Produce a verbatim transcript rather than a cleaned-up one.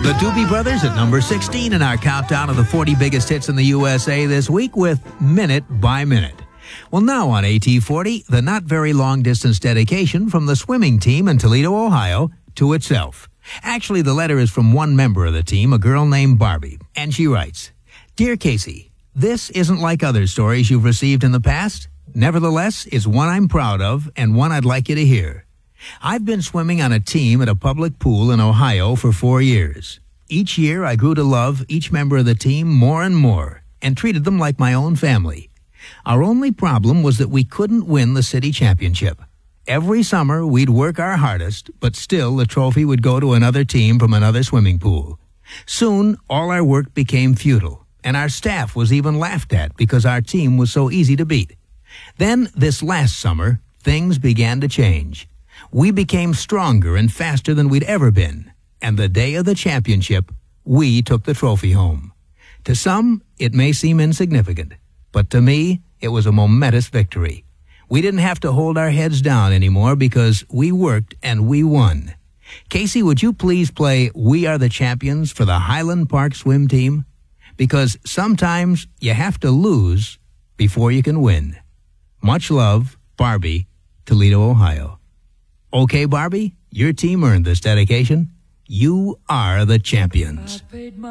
The Doobie Brothers at number sixteen in our countdown of the forty biggest hits in the U S A this week with Minute by Minute. Well, now on A T forty, the not very long distance dedication from the swimming team in Toledo, Ohio, to itself. Actually, the letter is from one member of the team, a girl named Barbie, and she writes, "Dear Casey, this isn't like other stories you've received in the past. Nevertheless, it's one I'm proud of and one I'd like you to hear. I've been swimming on a team at a public pool in Ohio for four years. Each year, I grew to love each member of the team more and more and treated them like my own family. Our only problem was that we couldn't win the city championship. Every summer, we'd work our hardest, but still the trophy would go to another team from another swimming pool. Soon, all our work became futile, and our staff was even laughed at because our team was so easy to beat. Then, this last summer, things began to change. We became stronger and faster than we'd ever been, and the day of the championship, we took the trophy home. To some, it may seem insignificant, but to me, it was a momentous victory. We didn't have to hold our heads down anymore because we worked and we won. Casey, would you please play We Are the Champions for the Highland Park swim team? Because sometimes you have to lose before you can win. Much love, Barbie, Toledo, Ohio." Okay, Barbie, your team earned this dedication. You are the champions.